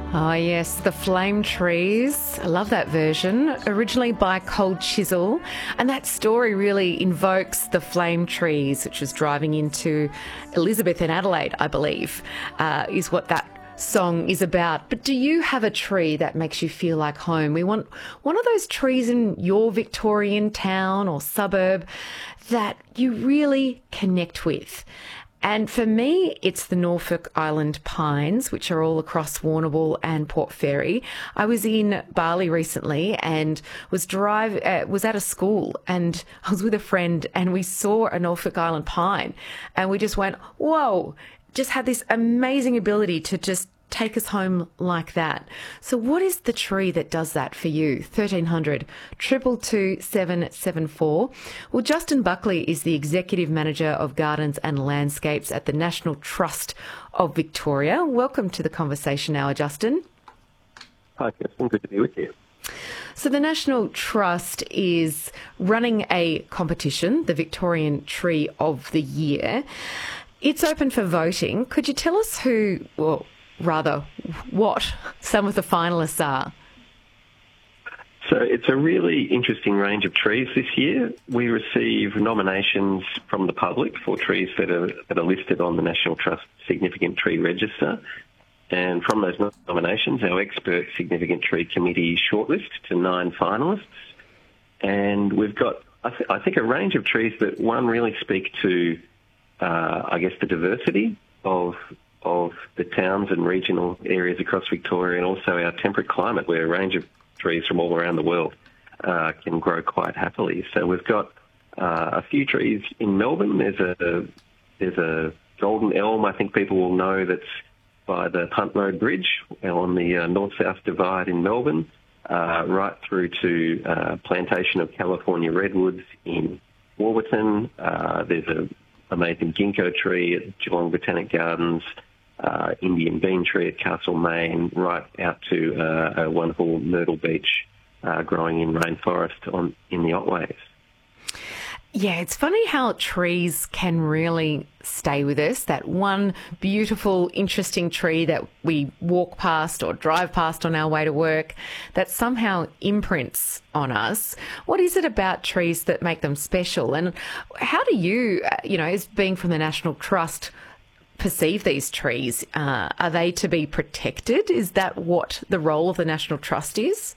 Oh yes, the Flame Trees. I love that version. Originally by Cold Chisel. And that story really invokes the Flame Trees, which was driving into Elizabeth and Adelaide, I believe, is what that song is about. But do you have a tree that makes you feel like home? We want one of those trees in your Victorian town or suburb that you really connect with. And for me, it's the Norfolk Island pines, which are all across Warrnambool and Port Fairy. I was in Bali recently and was at a school, and I was with a friend and we saw a Norfolk Island pine and we just went, whoa, just had this amazing ability to just take us home like that. So what is the tree that does that for you? 1300 222 774. Well, Justin Buckley is the Executive Manager of Gardens and Landscapes at the National Trust of Victoria. Welcome to the Conversation Hour, Justin. Hi, Kirsten. Good to be with you. So the National Trust is running a competition, the Victorian Tree of the Year. It's open for voting. Could you tell us what some of the finalists are? So it's a really interesting range of trees this year. We receive nominations from the public for trees that are listed on the National Trust Significant Tree Register. And from those nominations, our expert Significant Tree Committee shortlist to 9 finalists. And we've got, I think, a range of trees that, one, really speak to, the diversity of the towns and regional areas across Victoria, and also our temperate climate, where a range of trees from all around the world can grow quite happily. So we've got a few trees in Melbourne. There's a golden elm, I think people will know, that's by the Punt Road Bridge on the north-south divide in Melbourne, right through to plantation of California redwoods in Warburton. There's an amazing ginkgo tree at Geelong Botanic Gardens, Indian bean tree at Castlemaine, right out to a wonderful myrtle beech growing in rainforest in the Otways. Yeah, it's funny how trees can really stay with us. That one beautiful, interesting tree that we walk past or drive past on our way to work that somehow imprints on us. What is it about trees that make them special? And how do you, as being from the National Trust, perceive these trees? Are they to be protected? Is that what the role of the National Trust is?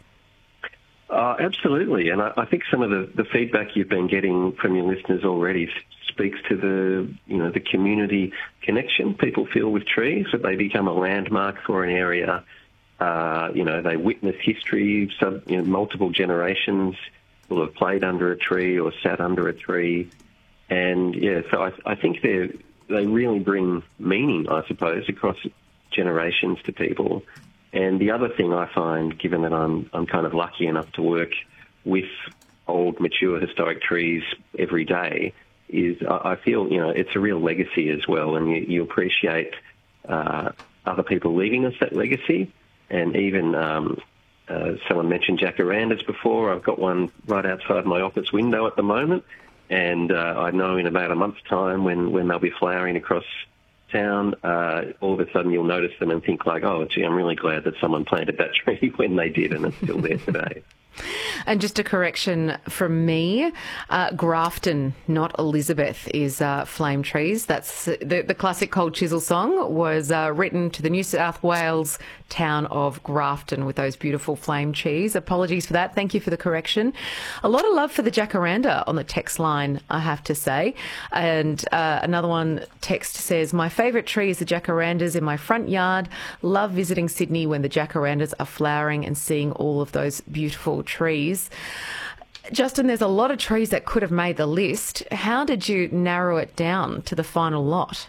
Absolutely, and I think some of the feedback you've been getting from your listeners already speaks to the community connection people feel with trees, that they become a landmark for an area. They witness history. Multiple generations will have played under a tree or sat under a tree, and so I think they really bring meaning, I suppose, across generations to people. And the other thing I find, given that I'm kind of lucky enough to work with old, mature, historic trees every day, is I feel, it's a real legacy as well. And you appreciate other people leaving us that legacy. And even someone mentioned jacarandas before. I've got one right outside my office window at the moment. And I know in about a month's time when they'll be flowering across town, all of a sudden you'll notice them and think like, oh, gee, I'm really glad that someone planted that tree when they did, and it's still there today. And just a correction from me, Grafton, not Elizabeth, is Flame Trees. That's the classic Cold Chisel song was written to the New South Wales town of Grafton with those beautiful flame trees. Apologies for that. Thank you for the correction. A lot of love for the jacaranda on the text line, I have to say. And another one text says, my favourite tree is the jacarandas in my front yard. Love visiting Sydney when the jacarandas are flowering and seeing all of those beautiful trees. Justin, there's a lot of trees that could have made the list. How did you narrow it down to the final lot?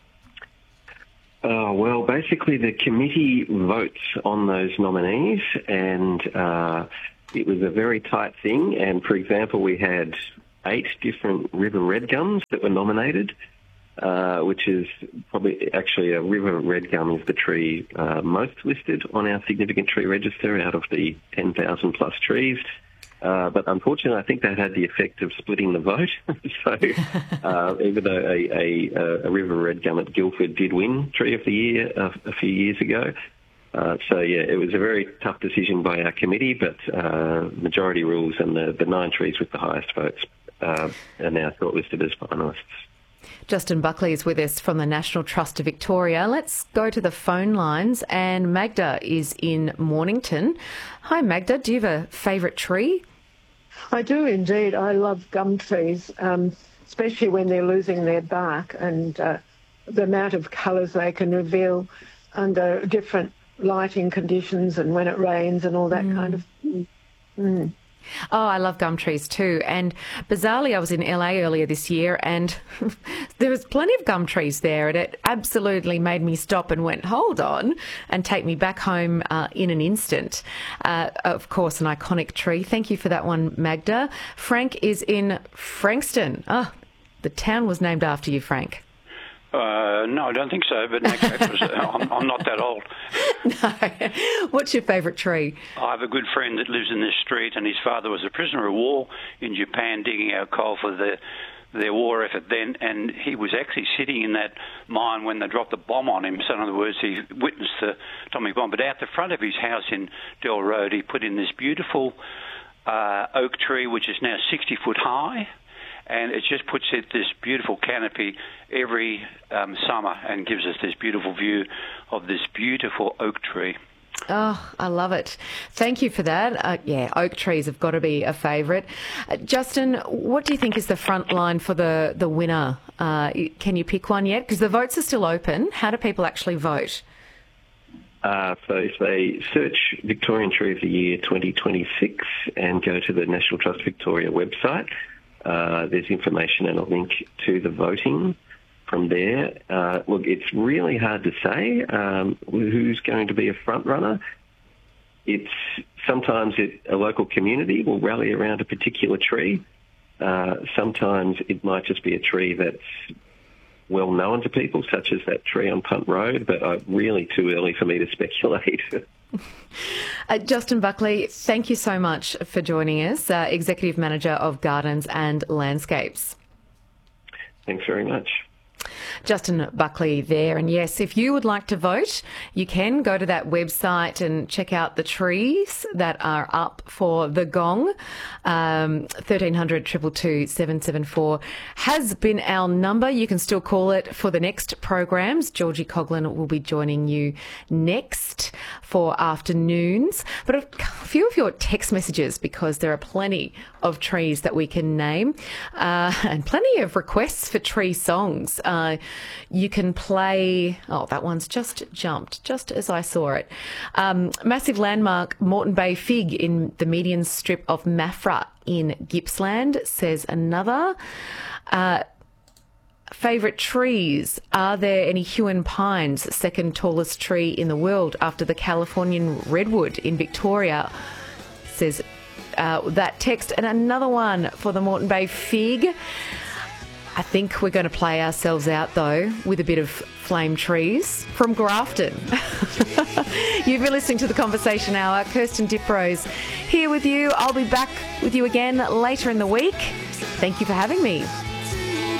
Well, basically the committee votes on those nominees, and it was a very tight thing. And, for example, we had 8 different river red gums that were nominated, which is probably actually a river red gum is the tree most listed on our significant tree register out of the 10,000 plus trees. But unfortunately, I think that had the effect of splitting the vote. So even though a river red gum at Guildford did win Tree of the Year a few years ago, It was a very tough decision by our committee, but majority rules and the 9 trees with the highest votes are now shortlisted as finalists. Justin Buckley is with us from the National Trust of Victoria. Let's go to the phone lines, and Magda is in Mornington. Hi Magda, do you have a favourite tree? I do indeed. I love gum trees, especially when they're losing their bark and the amount of colours they can reveal under different lighting conditions and when it rains and all that kind of thing. Mm. Oh, I love gum trees too. And bizarrely, I was in LA earlier this year and there was plenty of gum trees there, and it absolutely made me stop and went, hold on, and take me back home in an instant. Of course, an iconic tree. Thank you for that one, Magda. Frank is in Frankston. Oh, the town was named after you, Frank. No, I don't think so, but in that case, I'm not that old. No. What's your favourite tree? I have a good friend that lives in this street, and his father was a prisoner of war in Japan digging out coal for their war effort then, and he was actually sitting in that mine when they dropped the bomb on him. So in other words, he witnessed the atomic bomb. But out the front of his house in Dell Road, he put in this beautiful oak tree, which is now 60 foot high. And it just puts it this beautiful canopy every summer and gives us this beautiful view of this beautiful oak tree. Oh, I love it. Thank you for that. Oak trees have got to be a favourite. Justin, what do you think is the front line for the winner? Can you pick one yet? Because the votes are still open. How do people actually vote? So if they search Victorian Tree of the Year 2026 and go to the National Trust Victoria website, there's information and a link to the voting from there. Look, it's really hard to say who's going to be a front runner. It's sometimes a local community will rally around a particular tree. Sometimes it might just be a tree that's well known to people, such as that tree on Punt Road, but really too early for me to speculate. Justin Buckley, thank you so much for joining us, Executive Manager of Gardens and Landscapes. Thanks very much. Justin Buckley there. And yes, if you would like to vote, you can go to that website and check out the trees that are up for the gong. 1300 222 774 has been our number. You can still call it for the next programs. Georgie Coughlin will be joining you next for afternoons. But a few of your text messages, because there are plenty of trees that we can name and plenty of requests for tree songs. You can play, that one's just jumped, just as I saw it. Massive landmark, Moreton Bay Fig in the median strip of Maffra in Gippsland, says another. Favourite trees, are there any Huon pines, second tallest tree in the world after the Californian redwood in Victoria, says that text. And another one for the Moreton Bay Fig. I think we're going to play ourselves out, though, with a bit of Flame Trees from Grafton. You've been listening to The Conversation Hour. Kirsten Diprose here with you. I'll be back with you again later in the week. Thank you for having me.